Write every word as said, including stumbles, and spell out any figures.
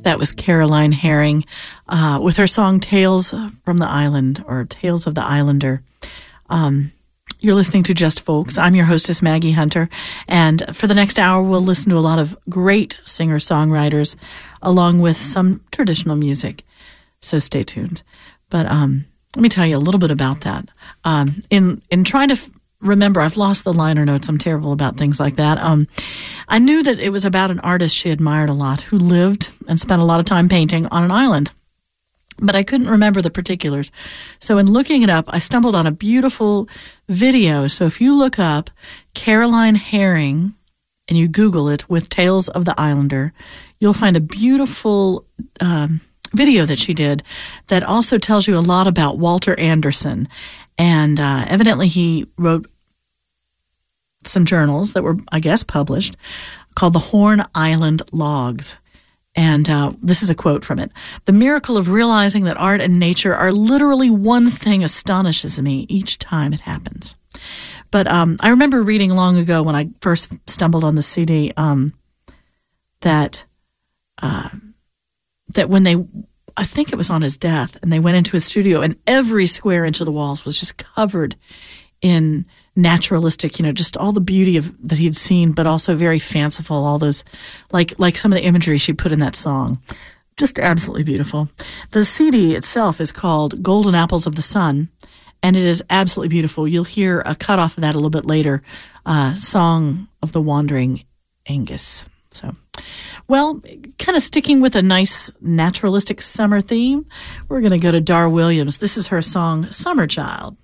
That was Caroline Herring uh, with her song Tales from the Island, or Tales of the Islander. Um, you're listening to Just Folks. I'm your hostess, Maggie Hunter. And for the next hour, we'll listen to a lot of great singer-songwriters along with some traditional music. So stay tuned. But um, let me tell you a little bit about that. Um, in, in trying to... F- Remember, I've lost the liner notes. I'm terrible about things like that. Um, I knew that it was about an artist she admired a lot who lived and spent a lot of time painting on an island, but I couldn't remember the particulars. So in looking it up, I stumbled on a beautiful video. So if you look up Caroline Herring and you Google it with Tales of the Islander, you'll find a beautiful um, video that she did that also tells you a lot about Walter Anderson. And uh, evidently he wrote some journals that were, I guess, published called the Horn Island Logs. And uh, this is a quote from it. "The miracle of realizing that art and nature are literally one thing astonishes me each time it happens." But um, I remember reading long ago when I first stumbled on the C D um, that uh, that when they... I think it was on his death, and they went into his studio, and every square inch of the walls was just covered in naturalistic, you know, just all the beauty of that he'd seen, but also very fanciful, all those, like like some of the imagery she put in that song. Just absolutely beautiful. The C D itself is called Golden Apples of the Sun, and it is absolutely beautiful. You'll hear a cut off of that a little bit later, uh, Song of the Wandering Aengus. So, well, kind of sticking with a nice naturalistic summer theme, we're going to go to Dar Williams. This is her song, Summer Child.